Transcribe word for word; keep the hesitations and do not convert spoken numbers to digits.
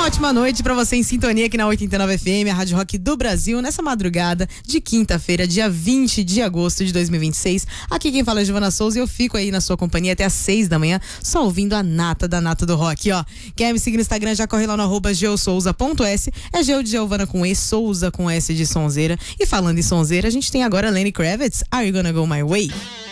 Ótima noite pra você em sintonia aqui na oitenta e nove F M, a Rádio Rock do Brasil, nessa madrugada de quinta-feira, dia vinte de agosto de dois mil e vinte e seis. Aqui quem fala é Giovana Souza e eu fico aí na sua companhia até às seis da manhã, só ouvindo a nata da nata do rock, ó. Quer me seguir no Instagram, já corre lá no arroba geosouza ponto s, é Geo de Giovana com E, Souza com S de sonzeira. E falando em sonzeira, a gente tem agora Lenny Kravitz, Are You Gonna Go My Way?